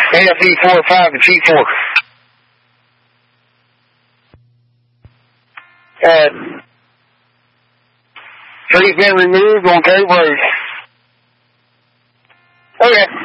AFE 405 to T4. Tree's been removed on Cove Road. Okay.